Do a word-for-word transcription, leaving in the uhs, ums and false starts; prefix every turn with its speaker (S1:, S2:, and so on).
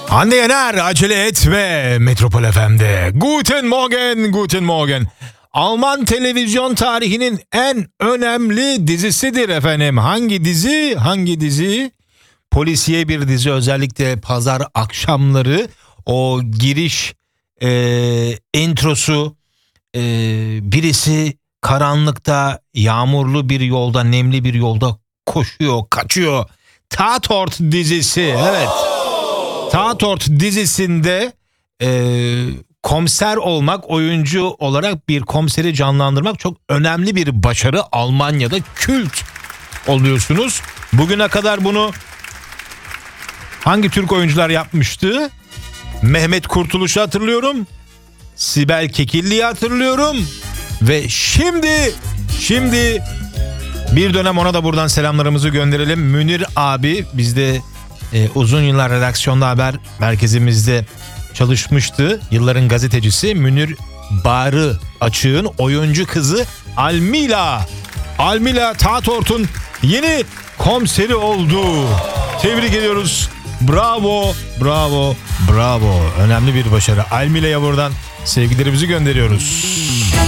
S1: Hande Yener, acele etme Metropol F M'de. Guten Morgen, guten Morgen. Alman televizyon tarihinin en önemli dizisidir efendim. Hangi dizi? Hangi dizi? Polisiye bir dizi, özellikle pazar akşamları o giriş e, introsu, e, birisi karanlıkta, yağmurlu bir yolda, nemli bir yolda koşuyor, kaçıyor. Tatort dizisi, evet. Tatort dizisinde e, komiser olmak, oyuncu olarak bir komiseri canlandırmak çok önemli bir başarı. Almanya'da kült oluyorsunuz. Bugüne kadar bunu hangi Türk oyuncular yapmıştı? Mehmet Kurtuluş'u hatırlıyorum. Sibel Kekilli'yi hatırlıyorum. Ve şimdi, şimdi bir dönem ona da buradan selamlarımızı gönderelim. Münir abi bizde e, uzun yıllar redaksiyonda, haber merkezimizde çalışmıştı. Yılların gazetecisi Münir Bağrı Açık'ın oyuncu kızı Almila. Almila Tatort'un yeni komiseri oldu. Tebrik ediyoruz. Bravo, bravo, bravo. Önemli bir başarı. Almila'ya buradan sevgilerimizi gönderiyoruz.